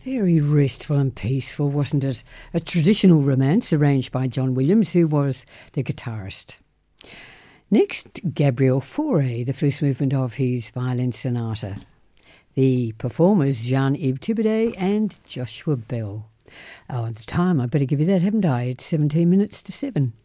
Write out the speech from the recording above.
Very restful and peaceful, wasn't it? A traditional romance arranged by John Williams, who was the guitarist. Next, Gabriel Fauré, the first movement of his violin sonata. The performers, Jean-Yves Thibaudet and Joshua Bell. Oh, at the time, I better give you that, haven't I? It's 17 minutes to 7.